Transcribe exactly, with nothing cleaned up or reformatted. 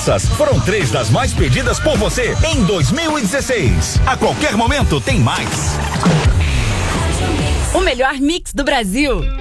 Essas foram três das mais pedidas por você em dois mil e dezesseis. A qualquer momento tem mais. O melhor mix do Brasil.